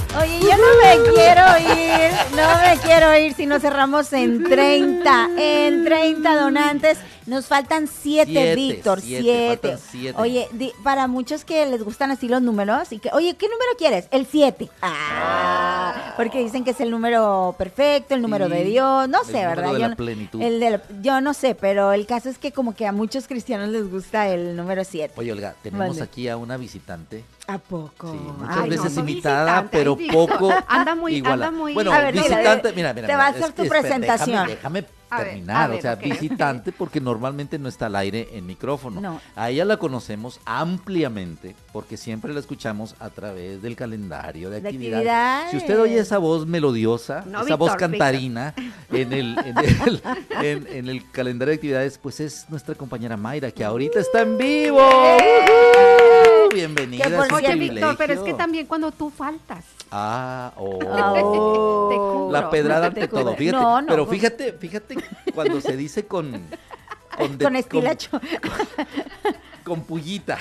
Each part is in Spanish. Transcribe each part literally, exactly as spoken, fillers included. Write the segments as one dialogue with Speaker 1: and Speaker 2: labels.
Speaker 1: Oye, yo no me quiero ir, no me quiero ir si no cerramos en treinta, en treinta donantes. Nos faltan siete, siete Víctor, siete. siete. siete. Oye, di, para muchos que les gustan así los números, y que, oye, ¿qué número quieres? El siete. Ah, porque dicen que es el número perfecto, el número sí, de Dios, no sé, ¿verdad?
Speaker 2: De
Speaker 1: yo,
Speaker 2: la plenitud.
Speaker 1: El de la, yo no sé, pero el caso es que como que a muchos cristianos les gusta el número siete.
Speaker 2: Oye, Olga, tenemos
Speaker 1: vale.
Speaker 2: aquí a una visitante.
Speaker 1: ¿A poco?
Speaker 2: Sí, muchas
Speaker 1: Ay,
Speaker 2: veces
Speaker 1: no,
Speaker 2: invitada, pero poco
Speaker 3: anda muy,
Speaker 2: igualada.
Speaker 3: anda muy.
Speaker 2: Bueno,
Speaker 1: a ver,
Speaker 2: visitante, mira, mira,
Speaker 1: te
Speaker 2: mira,
Speaker 1: va a hacer
Speaker 2: es,
Speaker 1: tu
Speaker 2: es,
Speaker 1: presentación.
Speaker 2: Déjame, déjame
Speaker 3: A
Speaker 2: terminar,
Speaker 3: ver, a
Speaker 2: o sea,
Speaker 3: ver, okay,
Speaker 2: visitante
Speaker 3: okay.
Speaker 2: porque normalmente no está al aire en micrófono.
Speaker 1: No.
Speaker 2: A ella la conocemos ampliamente porque siempre la escuchamos a través del calendario de,
Speaker 1: de
Speaker 2: actividades.
Speaker 1: actividades.
Speaker 2: Si usted oye esa voz melodiosa,
Speaker 3: no,
Speaker 2: esa
Speaker 3: Víctor,
Speaker 2: voz cantarina en el, en, el, en, en el calendario de actividades, pues es nuestra compañera Mayra, que ahorita está en vivo. Uh-huh. Bienvenida.
Speaker 1: Que por
Speaker 3: Oye, Víctor, pero es que también cuando tú faltas.
Speaker 2: Ah, oh.
Speaker 1: oh.
Speaker 3: Te cubro.
Speaker 2: La pedrada ante
Speaker 1: Te
Speaker 2: todo,
Speaker 1: cubro.
Speaker 2: fíjate,
Speaker 1: No, no,
Speaker 2: pero
Speaker 1: pues.
Speaker 2: fíjate, fíjate cuando se dice con con, de,
Speaker 1: con estilacho,
Speaker 2: con, con pullita.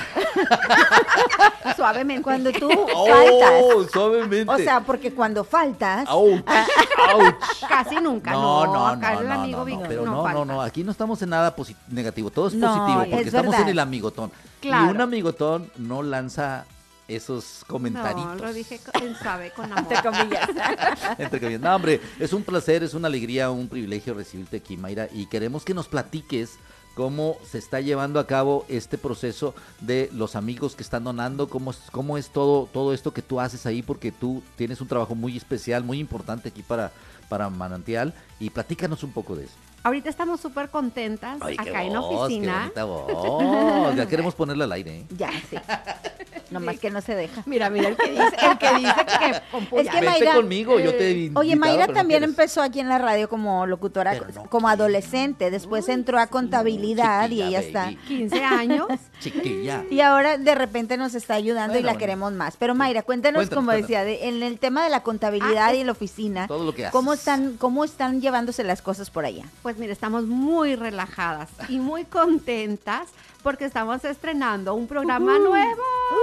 Speaker 3: Suavemente.
Speaker 1: Cuando tú
Speaker 2: Oh,
Speaker 1: faltas.
Speaker 2: suavemente.
Speaker 1: O sea, porque cuando faltas.
Speaker 2: Ouch, ouch.
Speaker 3: Casi nunca,
Speaker 2: No,
Speaker 3: no,
Speaker 2: no,
Speaker 3: acá
Speaker 2: no,
Speaker 3: el
Speaker 2: no,
Speaker 3: amigo
Speaker 2: no, no,
Speaker 3: Víctor
Speaker 2: pero
Speaker 3: no,
Speaker 2: no,
Speaker 3: falta.
Speaker 2: no, no, aquí no estamos en nada posi- negativo, todo es
Speaker 1: No,
Speaker 2: positivo, porque
Speaker 1: es
Speaker 2: estamos
Speaker 1: verdad.
Speaker 2: en el amigotón.
Speaker 3: Claro.
Speaker 2: Y un amigotón no lanza esos comentaritos.
Speaker 3: No, lo dije en suave, con amor.
Speaker 1: Entre comillas.
Speaker 2: Entre comillas. No, hombre, es un placer, es una alegría, un privilegio recibirte aquí, Mayra, y queremos que nos platiques cómo se está llevando a cabo este proceso de los amigos que están donando, cómo es, cómo es todo, todo esto que tú haces ahí, porque tú tienes un trabajo muy especial, muy importante aquí para, para Manantial, y platícanos un poco de eso.
Speaker 3: Ahorita estamos súper contentas
Speaker 2: Ay, qué
Speaker 3: acá en la
Speaker 2: voz,
Speaker 3: oficina.
Speaker 2: Qué bonita voz. Ya queremos ponerla al aire, ¿eh?
Speaker 1: Ya, sí. Nomás que no se deja.
Speaker 3: Mira, mira el que dice, el que dice que con
Speaker 1: Es que
Speaker 2: Vete
Speaker 1: Mayra,
Speaker 2: conmigo, yo te he
Speaker 1: Oye,
Speaker 2: invitado,
Speaker 1: Mayra
Speaker 2: pero no
Speaker 1: también
Speaker 2: quieres.
Speaker 1: empezó aquí en la radio como locutora,
Speaker 2: Pero no
Speaker 1: como
Speaker 2: quieres.
Speaker 1: adolescente. Después entró a contabilidad y
Speaker 2: Chiquilla,
Speaker 1: ella
Speaker 2: baby.
Speaker 1: está.
Speaker 3: quince años.
Speaker 2: Chiquilla.
Speaker 1: Y ahora de repente nos está ayudando
Speaker 2: Bueno,
Speaker 1: y la
Speaker 2: bueno.
Speaker 1: queremos más. Pero Mayra, cuéntanos,
Speaker 2: Cuéntanos,
Speaker 1: como
Speaker 2: cuéntanos.
Speaker 1: decía, de- en el tema de la contabilidad
Speaker 3: Ah,
Speaker 1: y en la oficina,
Speaker 2: Todo lo que haces.
Speaker 1: ¿cómo están, cómo están llevándose las cosas por allá?
Speaker 3: Pues mire, estamos muy relajadas y muy contentas porque estamos estrenando un programa
Speaker 1: Uh-huh.
Speaker 3: nuevo.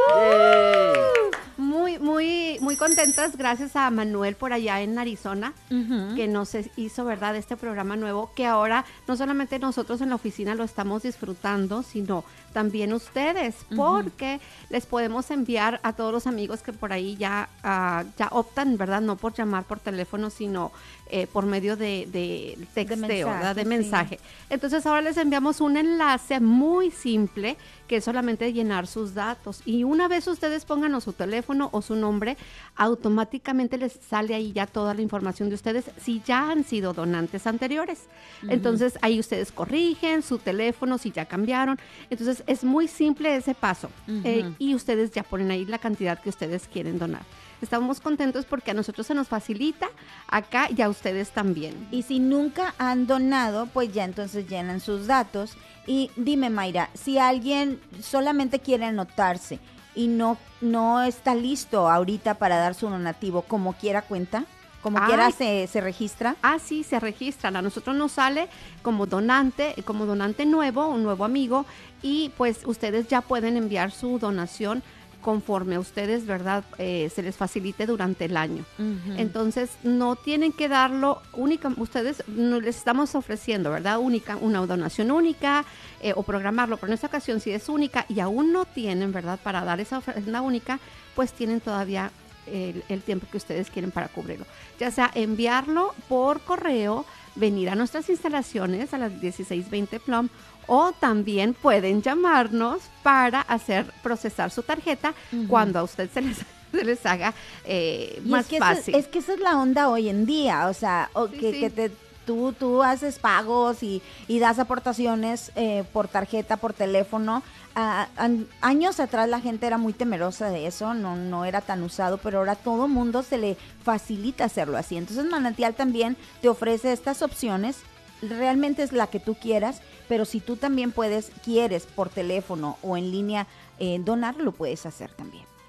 Speaker 2: Yay.
Speaker 3: Muy, muy, muy contentas gracias a Manuel por allá en Arizona, que nos hizo, ¿verdad?, este programa nuevo, que ahora no solamente nosotros en la oficina lo estamos disfrutando, sino también ustedes,
Speaker 1: Ujú.
Speaker 3: porque les podemos enviar a todos los amigos que por ahí ya, ah, ya optan, ¿verdad?, no por llamar por teléfono, sino eh, por medio de, de texteo,
Speaker 1: mensaje,
Speaker 3: ¿verdad?, de
Speaker 1: sí.
Speaker 3: mensaje. Entonces ahora les enviamos un enlace muy simple, que es solamente llenar sus datos. Y una vez ustedes pongan o su teléfono o su nombre, automáticamente les sale ahí ya toda la información de ustedes si ya han sido donantes anteriores.
Speaker 1: Ujú.
Speaker 3: Entonces ahí ustedes corrigen su teléfono si ya cambiaron. Entonces es muy simple ese paso.
Speaker 1: Ujú.
Speaker 3: Eh, y ustedes ya ponen ahí la cantidad que ustedes quieren donar. Estamos contentos porque a nosotros se nos facilita acá y a ustedes también.
Speaker 1: Y si nunca han donado, pues ya entonces llenan sus datos. Y dime, Mayra, si alguien solamente quiere anotarse y no, no está listo ahorita para dar su donativo, como quiera cuenta, como
Speaker 3: Ay.
Speaker 1: quiera se, se registra.
Speaker 3: Ah, sí, se registran. A nosotros nos sale como donante, como donante nuevo, un nuevo amigo, y pues ustedes ya pueden enviar su donación conforme a ustedes, ¿verdad?, eh, se les facilite durante el año.
Speaker 1: Ujú.
Speaker 3: Entonces, no tienen que darlo única, ustedes no les estamos ofreciendo, ¿verdad?, única, una donación única eh, o programarlo, pero en esta ocasión si es única y aún no tienen, ¿verdad?, para dar esa ofrenda única, pues tienen todavía el, el tiempo que ustedes quieren para cubrirlo. Ya sea enviarlo por correo, venir a nuestras instalaciones a las dieciséis veinte Plum, o también pueden llamarnos para hacer procesar su tarjeta
Speaker 1: Ujú.
Speaker 3: cuando a usted se les, se les haga eh,
Speaker 1: Y
Speaker 3: más
Speaker 1: es que esa-
Speaker 3: fácil.
Speaker 1: es que esa es la onda hoy en día, o sea, o
Speaker 3: Sí,
Speaker 1: que,
Speaker 3: sí.
Speaker 1: que te, tú, tú haces pagos y, y das aportaciones eh, por tarjeta, por teléfono. Ah, an- años atrás la gente era muy temerosa de eso, no, no era tan usado, pero ahora todo mundo se le facilita hacerlo así. Entonces Manantial también te ofrece estas opciones, realmente es la que tú quieras, pero si tú también puedes, quieres por teléfono o en línea eh, donar, lo puedes hacer también.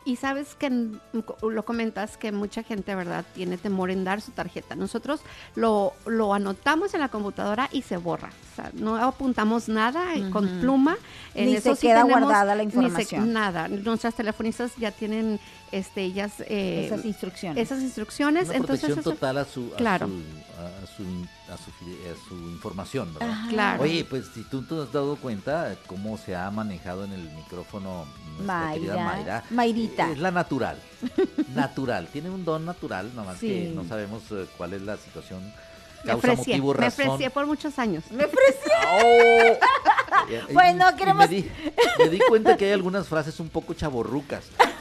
Speaker 3: Y sabes que lo comentas que mucha gente, ¿verdad?, tiene temor en dar su tarjeta. Nosotros lo, lo anotamos en la computadora y se borra. O sea, no apuntamos nada uh-huh. con pluma. En
Speaker 1: ni
Speaker 3: eso
Speaker 1: se
Speaker 3: sí
Speaker 1: queda
Speaker 3: tenemos,
Speaker 1: guardada la información.
Speaker 3: Ni se, nada. Nuestras telefonistas ya tienen este, ellas, eh,
Speaker 1: esas instrucciones.
Speaker 3: Esas instrucciones.
Speaker 2: Una
Speaker 3: Entonces,
Speaker 2: protección
Speaker 3: eso,
Speaker 2: total a su, a,
Speaker 3: claro.
Speaker 2: su, a, su, a, su, a su información, ¿verdad?
Speaker 3: Ajá. Claro.
Speaker 2: Oye, pues si tú te has dado cuenta cómo se ha manejado en el micrófono nuestra
Speaker 1: Mayra,
Speaker 2: querida Mayra.
Speaker 1: Mayrita.
Speaker 2: Es la natural, natural. Tiene un don natural, nomás
Speaker 1: sí.
Speaker 2: que no sabemos uh, cuál es la situación.
Speaker 3: Me
Speaker 2: Causa,
Speaker 3: ofrecié,
Speaker 2: motivo,
Speaker 3: me
Speaker 2: razón.
Speaker 3: ofrecié por muchos años.
Speaker 1: Me ofrecí.
Speaker 2: Oh.
Speaker 1: Bueno,
Speaker 2: y,
Speaker 1: queremos...
Speaker 2: Y me, di, me di cuenta que hay algunas frases un poco chavorrucas.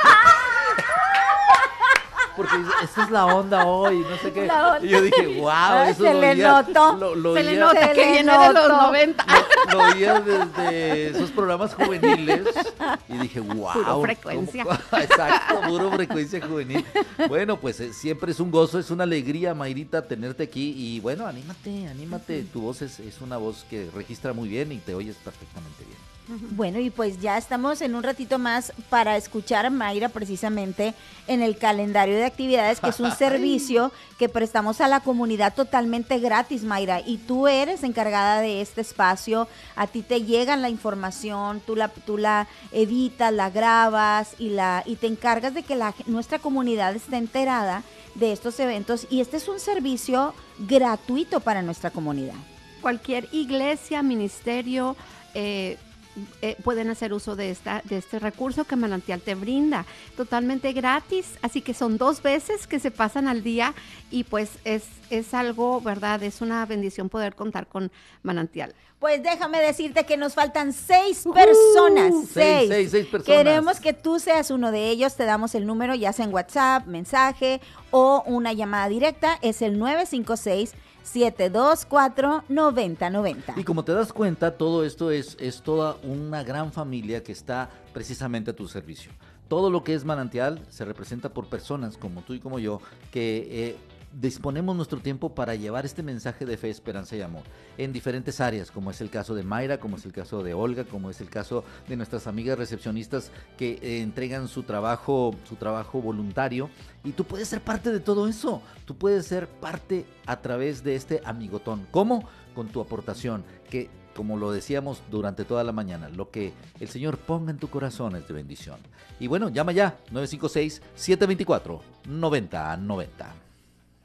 Speaker 2: Porque esa es la onda hoy, no sé qué. Y yo dije, wow,
Speaker 1: Ay,
Speaker 2: eso
Speaker 1: se
Speaker 2: lo
Speaker 1: le
Speaker 2: oía,
Speaker 1: notó.
Speaker 2: Lo, lo
Speaker 3: se
Speaker 2: oía,
Speaker 3: le nota
Speaker 1: se
Speaker 3: que
Speaker 1: le
Speaker 3: viene de los
Speaker 1: notó.
Speaker 3: noventa.
Speaker 2: Lo, lo oía desde esos programas juveniles y dije, wow.
Speaker 3: Puro frecuencia.
Speaker 2: ¿cómo? Exacto, puro frecuencia juvenil. Bueno, pues eh, siempre es un gozo, es una alegría, Mayrita, tenerte aquí. Y bueno, anímate, anímate. Tu voz es, es una voz que registra muy bien y te oyes perfectamente bien.
Speaker 1: Bueno, y pues ya estamos en un ratito más para escuchar a Mayra precisamente en el calendario de actividades, que es un servicio que prestamos a la comunidad totalmente gratis, Mayra, y tú eres encargada de este espacio, a ti te llega la información, tú la, tú la editas, la grabas y, la, y te encargas de que la, nuestra comunidad esté enterada de estos eventos, y este es un servicio gratuito para nuestra comunidad.
Speaker 3: Cualquier iglesia, ministerio, eh, Eh, pueden hacer uso de esta de este recurso que Manantial te brinda, totalmente gratis, así que son dos veces que se pasan al día y pues es, es algo, ¿verdad? Es una bendición poder contar con Manantial.
Speaker 1: Pues déjame decirte que nos faltan seis personas,
Speaker 2: Uh,
Speaker 1: seis.
Speaker 2: seis, seis, seis personas.
Speaker 1: Queremos que tú seas uno de ellos, te damos el número ya sea en WhatsApp, mensaje o una llamada directa, es el nueve cinco seis, siete dos cuatro, nueve cero nueve cero.
Speaker 2: Y como te das cuenta, todo esto es, es toda una gran familia que está precisamente a tu servicio. Todo lo que es Manantial se representa por personas como tú y como yo, que eh, disponemos nuestro tiempo para llevar este mensaje de fe, esperanza y amor en diferentes áreas, como es el caso de Mayra, como es el caso de Olga, como es el caso de nuestras amigas recepcionistas que eh, entregan su trabajo, su trabajo voluntario, y tú puedes ser parte de todo eso. Tú puedes ser parte a través de este amigotón. ¿Cómo? Con tu aportación, que como lo decíamos durante toda la mañana, lo que el Señor ponga en tu corazón es de bendición. Y bueno, llama ya, nueve cinco seis, siete dos cuatro, nueve cero nueve cero.